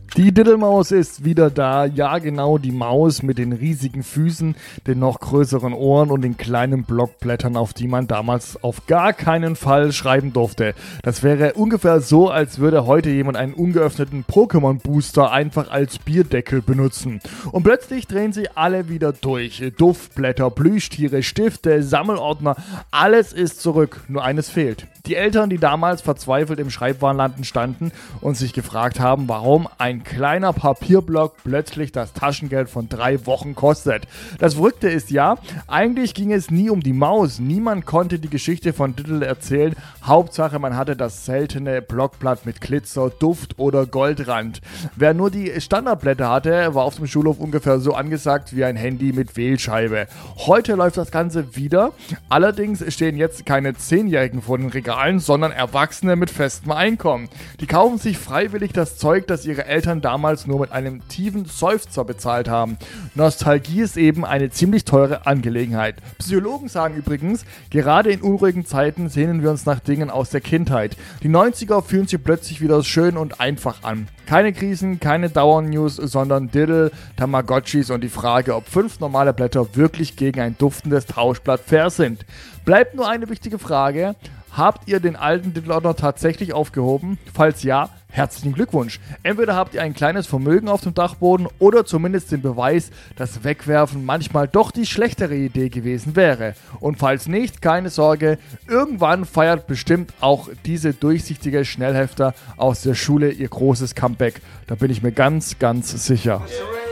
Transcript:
Die Diddelmaus ist wieder da. Ja, genau, die Maus mit den riesigen Füßen, den noch größeren Ohren und den kleinen Blockblättern, auf die man damals auf gar keinen Fall schreiben durfte. Das wäre ungefähr so, als würde heute jemand einen ungeöffneten Pokémon-Booster einfach als Bierdeckel benutzen. Und plötzlich drehen sie alle wieder durch. Duftblätter, Plüschtiere, Stifte, Sammelordner, alles ist zurück. Nur eines fehlt. Die Eltern, die damals verzweifelt im Schreibwarenladen standen und sich gefragt haben, warum ein kleiner Papierblock plötzlich das Taschengeld von 3 Wochen kostet. Das Verrückte ist ja, eigentlich ging es nie um die Maus. Niemand konnte die Geschichte von Diddle erzählen. Hauptsache, man hatte das seltene Blockblatt mit Glitzer, Duft oder Goldrand. Wer nur die Standardblätter hatte, war auf dem Schulhof ungefähr so angesagt wie ein Handy mit Wählscheibe. Heute läuft das Ganze wieder. Allerdings stehen jetzt keine 10-Jährigen vor den Regalen, sondern Erwachsene mit festem Einkommen. Die kaufen sich freiwillig das Zeug, das ihre Eltern damals nur mit einem tiefen Seufzer bezahlt haben. Nostalgie ist eben eine ziemlich teure Angelegenheit. Psychologen sagen übrigens, gerade in unruhigen Zeiten sehnen wir uns nach Dingen aus der Kindheit. Die 90er fühlen sich plötzlich wieder schön und einfach an. Keine Krisen, keine Dauernews, sondern Diddle, Tamagotchis und die Frage, ob 5 normale Blätter wirklich gegen ein duftendes Tauschblatt fair sind. Bleibt nur eine wichtige Frage: Habt ihr den alten Diddle-Ordner tatsächlich aufgehoben? Falls ja, herzlichen Glückwunsch. Entweder habt ihr ein kleines Vermögen auf dem Dachboden oder zumindest den Beweis, dass Wegwerfen manchmal doch die schlechtere Idee gewesen wäre. Und falls nicht, keine Sorge, irgendwann feiert bestimmt auch diese durchsichtige Schnellhefter aus der Schule ihr großes Comeback. Da bin ich mir ganz, ganz sicher.